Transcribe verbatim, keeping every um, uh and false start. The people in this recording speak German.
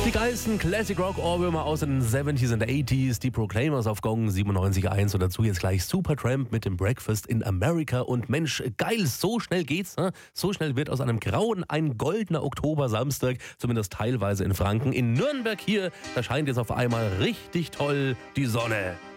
Die geilsten Classic Rock Ohrwürmer aus den siebziger und achtziger, die Proclaimers auf Gong siebenundneunzig Komma eins und dazu jetzt gleich Supertramp mit dem Breakfast in America. Und Mensch, geil, so schnell geht's. Ne? So schnell wird aus einem grauen ein goldener Oktobersamstag, zumindest teilweise in Franken. In Nürnberg hier, da scheint jetzt auf einmal richtig toll die Sonne.